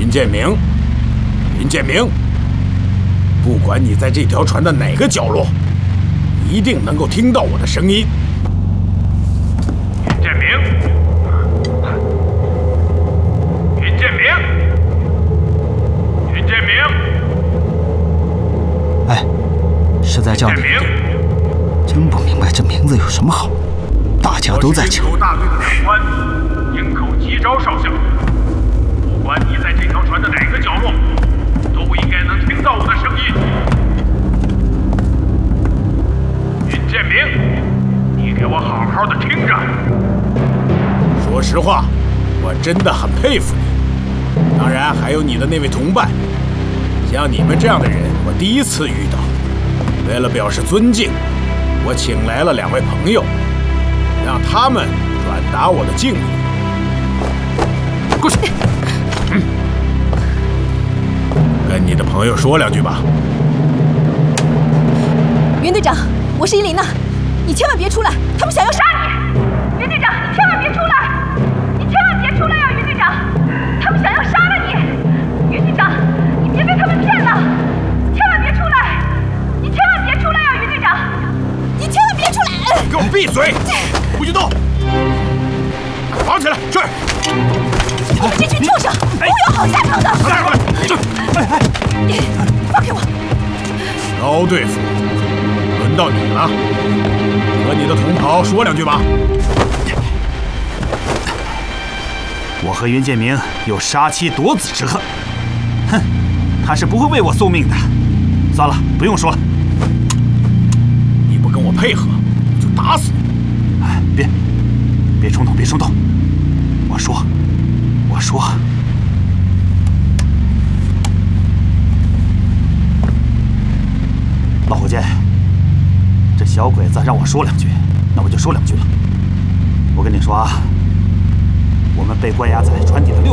云建明，云建明，不管你在这条船的哪个角落，一定能够听到我的声音。云建明，云建明，云建明。 哎，是在叫你。真不明白这名字有什么好，大家都在叫。 营口大队的长官，营口急招少校。不管你在这条船的哪个角落，都应该能听到我的声音。云建明，你给我好好的听着。说实话，我真的很佩服你。当然，还有你的那位同伴。像你们这样的人，我第一次遇到。为了表示尊敬，我请来了2位朋友，让他们转达我的敬意。过去。跟你的朋友说2句吧。 云队长，我是依琳娜，你千万别出来，他们想要杀你！云队长，你千万别出来！你千万别出来啊，云队长！他们想要杀了你！云队长，你别被他们骗了！千万别出来！你千万别出来啊，云队长！你千万别出来！ 给我闭嘴！不许动！绑起来！是。 你们这群畜生，不会有好下场的！放开我！ 高队副，轮到你了，和你的同袍说2句吧。 我和云建明有杀妻夺子之恨，哼，他是不会为我送命的。算了，不用说了。 你不跟我配合，我就打死你！ 哎，别冲动，别冲动。我说，老伙计，这小鬼子让我说2句，那我就说2句了。我跟你说啊，我们被关押在船底的6